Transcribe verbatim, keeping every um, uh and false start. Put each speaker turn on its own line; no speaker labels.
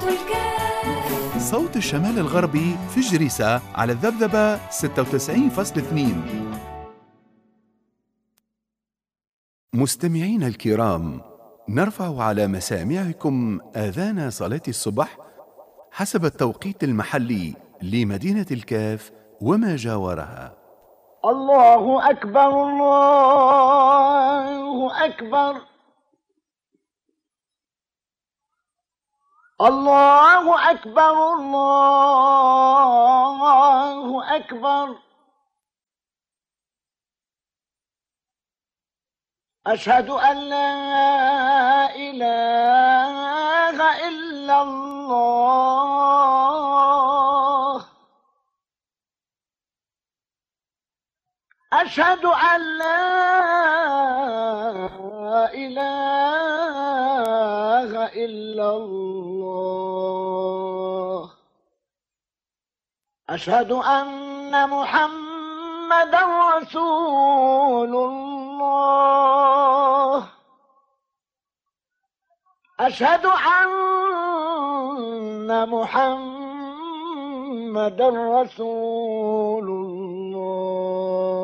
صوت الشمال الغربي في جريسة على الذبذبة ستة وتسعين فاصلة اثنين. مستمعينا الكرام، نرفع على مسامعكم آذان صلاة الصبح حسب التوقيت المحلي لمدينة الكاف وما جاورها.
الله أكبر الله أكبر الله أكبر الله أكبر أشهد أن لا إله إلا الله أشهد أن لا إله إلا الله أشهد أن محمدًا رسول الله أشهد أن محمدًا رسول الله